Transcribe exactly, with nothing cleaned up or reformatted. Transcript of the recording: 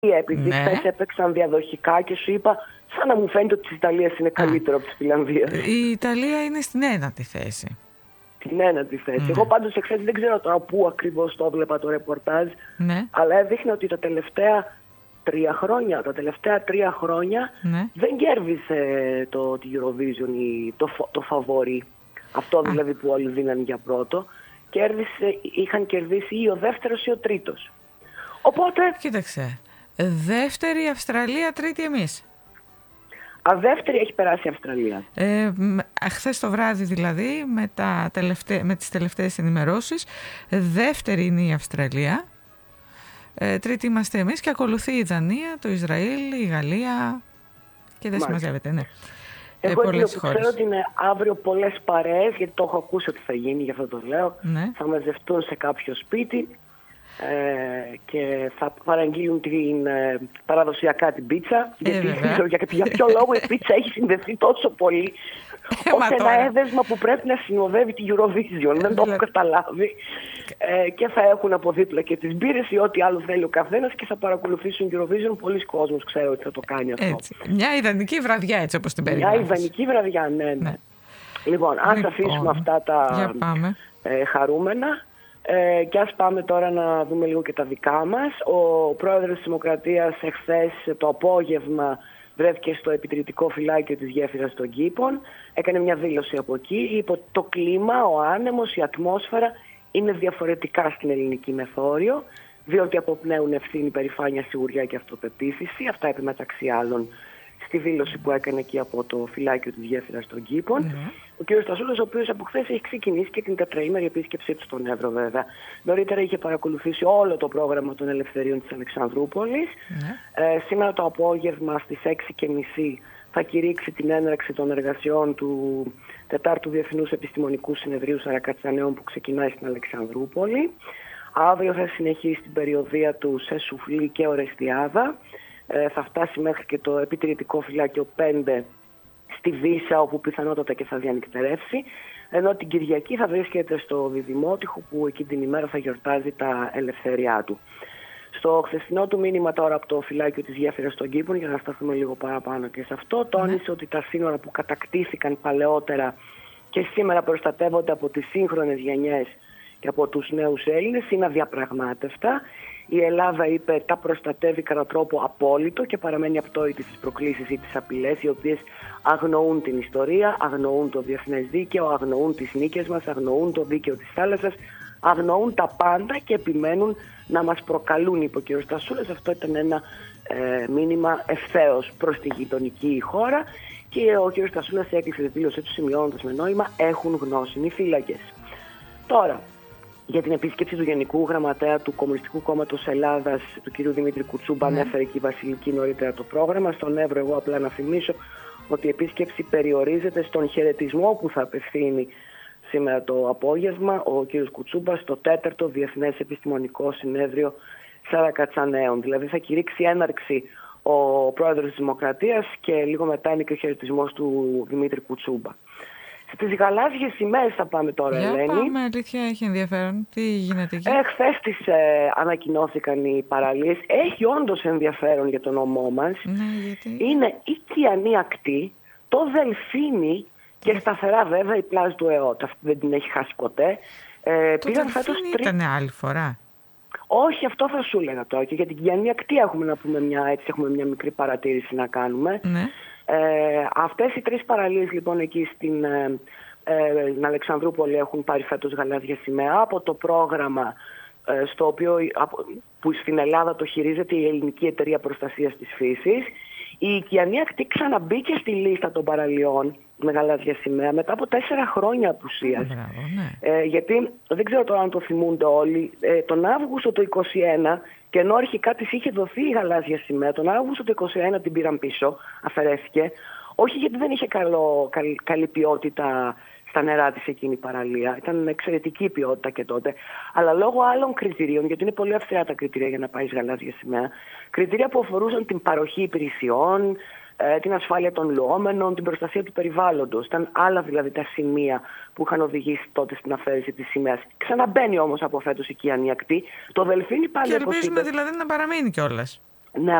επειδή Ναι. χθες έπαιξαν διαδοχικά και σου είπα, σαν να μου φαίνεται ότι της Ιταλίας είναι καλύτερο από της Φινλανδίας. Η Ιταλία είναι στην ένατη θέση. Την ένατη θέση. Ναι. Εγώ πάντως εχθές δεν ξέρω τώρα πού ακριβώς το έβλεπα το ρεπορτάζ, Ναι. αλλά έδειχνε ότι τα τελευταία τρία χρόνια, τα τελευταία τρία χρόνια Ναι. δεν κέρδισε το, το Eurovision ή το, φο- το φαβόρι. Αυτό δηλαδή που όλοι δίναν για πρώτο. Κέρδισε, είχαν κερδίσει ή ο δεύτερος ή ο τρίτος. Οπότε, Κοίταξε. Δεύτερη η Αυστραλία, τρίτη εμείς. α, δεύτερη έχει περάσει η Αυστραλία. Ε, χθες το βράδυ δηλαδή, με, τα τελευταί, με τις τελευταίες ενημερώσεις, δεύτερη είναι η Αυστραλία, ε, τρίτη είμαστε εμείς και ακολουθεί η Δανία, το Ισραήλ, η Γαλλία και δεν Μάλιστα. συμμαζεύεται, ναι. Εγώ ε, εκείνο πολλές που χώρες. ξέρω ότι είναι αύριο πολλές παρέες, γιατί το έχω ακούσει ότι θα γίνει, γι' αυτό το λέω. Ναι. Θα μαζευτούν σε κάποιο σπίτι ε, και θα παραγγείλουν την ε, παραδοσιακά την πίτσα. Ε, γιατί βέβαια. δεν ξέρω για, για ποιο λόγο η πίτσα έχει συνδεθεί τόσο πολύ Ε, ως μα ένα τώρα. έδεσμα που πρέπει να συνοδεύει τη Eurovision. Δεν το έχω καταλάβει. Ε, και θα έχουν από δίπλα και τις μπύρες ή ό,τι άλλο θέλει ο καθένας και θα παρακολουθήσουν Eurovision. Πολλοί κόσμος ξέρω ότι θα το κάνει αυτό. Έτσι. Μια ιδανική βραδιά, έτσι όπως την Μια περιγράφεις. ιδανική βραδιά, ναι, ναι. Ναι. Λοιπόν, ας Λοιπόν, αφήσουμε αυτά τα για πάμε. ε, χαρούμενα ε, και ας πάμε τώρα να δούμε λίγο και τα δικά μας. Ο πρόεδρος της Δημοκρατίας εχθές το απόγευμα βρέθηκε στο επιτηρητικό φυλάκιο της γέφυρας των Κήπων. Έκανε μια δήλωση από εκεί. Είπε ότι το κλίμα, ο άνεμος, η ατμόσφαιρα είναι διαφορετικά στην ελληνική μεθόριο, διότι αποπνέουν ευθύνη, περηφάνεια, σιγουριά και αυτοπεποίθηση. Αυτά είπε μεταξύ άλλων στη δήλωση που έκανε εκεί από το φυλάκιο της γέφυρας των Κήπων. Ναι. Ο κ. Στασούλας, ο οποίος από χθες έχει ξεκινήσει και την τετραήμερη επίσκεψή του στον Εύρο, βέβαια. Νωρίτερα είχε παρακολουθήσει όλο το πρόγραμμα των ελευθερίων της Αλεξανδρούπολης. Ναι. Ε, σήμερα το απόγευμα στις έξι και μισή θα κηρύξει την έναρξη των εργασιών του Τετάρτου Διεθνούς Επιστημονικού Συνεδρίου Σαρακατσανέων που ξεκινάει στην Αλεξανδρούπολη. Αύριο θα συνεχίσει την περιοδεία του σε Σουφλή και Ορεστιάδα. Ε, θα φτάσει μέχρι και το επιτηρητικό φυλάκιο πέντε στη Βύσσα, όπου πιθανότατα και θα διανυκτερεύσει. Ενώ την Κυριακή θα βρίσκεται στο Διδημότυχο, που εκεί την ημέρα θα γιορτάζει τα ελευθεριά του. Στο χθεσινό του μήνυμα τώρα από το φυλάκιο της γέφυρας των Κήπων, για να σταθούμε λίγο παραπάνω και σε αυτό, τόνισε Ναι. ότι τα σύνορα που κατακτήθηκαν παλαιότερα και σήμερα προστατεύονται από τις σύγχρονες γενιές και από τους νέους Έλληνες είναι αδιαπραγμάτευτα. Η Ελλάδα, είπε, τα προστατεύει κατά τρόπο απόλυτο και παραμένει απτόητη στις προκλήσεις ή τις απειλές οι οποίες αγνοούν την ιστορία, αγνοούν το διεθνές δίκαιο, αγνοούν τις νίκες μας, αγνοούν το δίκαιο της θάλασσας, αγνοούν τα πάντα και επιμένουν να μας προκαλούν, είπε ο κ. Στασούλας. Αυτό ήταν ένα ε, μήνυμα ευθέως προς τη γειτονική χώρα και ο κ. Στασούλας έκλεισε τη δήλωσή του σημειώνοντας με νόημα «έχουν γνώσιμοι φύλακες». Τώρα, για την επίσκεψη του Γενικού Γραμματέα του Κομμουνιστικού Κόμματος Ελλάδας, του κ. Δημήτρη Κουτσούμπα, Ναι. ανέφερε και η Βασιλική νωρίτερα το πρόγραμμα. Στον Εύρο, εγώ απλά να θυμίσω ότι η επίσκεψη περιορίζεται στον χαιρετισμό που θα απευθύνει σήμερα το απόγευμα ο κ. Κουτσούμπα στο τέταρτο Διεθνές Επιστημονικό Συνέδριο Σαρακατσανέων. Δηλαδή θα κηρύξει έναρξη ο πρόεδρος της Δημοκρατίας και λίγο μετά είναι και ο χαιρετισμός του Δημήτρη Κουτσούμπα. Στις γαλάζιες σημαίες θα πάμε τώρα, Για Ελένη. πάμε, αλήθεια, έχει ενδιαφέρον. Τι γίνεται εκεί? Ε, χθες τις ε, ανακοινώθηκαν οι παραλίες. Έχει όντως ενδιαφέρον για τον ομό μας. Ναι, γιατί... Είναι η Κιανή Ακτή, το Δελφίνι και σταθερά βέβαια η πλάζ του ΕΟΤ. Αυτή δεν την έχει χάσει ποτέ. Ε, Το πήγαν φέτος Δελφίνι τρει... ήταν άλλη φορά. Όχι, αυτό θα σου έλεγα τώρα. Και για την Κιανή Ακτή έχουμε να πούμε μια, έτσι, έχουμε μια μικρή παρατήρηση να κάνουμε. Ναι. Ε, αυτές οι τρεις παραλίες λοιπόν εκεί στην, ε, ε, στην Αλεξανδρούπολη έχουν πάρει φέτος γαλάζια σημαία από το πρόγραμμα ε, στο οποίο, από, που στην Ελλάδα το χειρίζεται η Ελληνική Εταιρεία Προστασίας της Φύσης. Η Οικιανή Ακτή ξαναμπήκε στη λίστα των παραλιών με γαλάζια σημαία μετά από τέσσερα χρόνια απουσίας. Μπράβο, ναι. Ε, γιατί δεν ξέρω τώρα αν το θυμούνται όλοι, ε, τον Αύγουστο του είκοσι ένα, και ενώ αρχικά της είχε δοθεί η γαλάζια σημαία, τον Αύγουστο του είκοσι ένα την πήραν πίσω, αφαιρέθηκε. Όχι γιατί δεν είχε καλό, καλή, καλή ποιότητα στα νερά της εκείνη η παραλία, ήταν εξαιρετική ποιότητα και τότε, αλλά λόγω άλλων κριτηρίων, γιατί είναι πολύ αυστηρά τα κριτήρια για να πάει γαλάζια σημαία, κριτήρια που αφορούσαν την παροχή υπηρεσιών, την ασφάλεια των λουόμενων, την προστασία του περιβάλλοντος. Ήταν άλλα δηλαδή τα σημεία που είχαν οδηγήσει τότε στην αφαίρεση της σημαίας. Ξαναμπαίνει όμως από φέτος η Κιανή Ακτή. Το Δελφίνι πάλι. Και ελπίζουμε είπε, δηλαδή να παραμείνει κιόλας. να